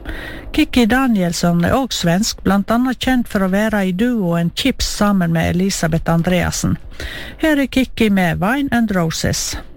Kikki Danielsson også svensk, blant annet kjent for å være i duoen Chips sammen med Elisabeth Andreasen. Her Kikki med Wine and Roses.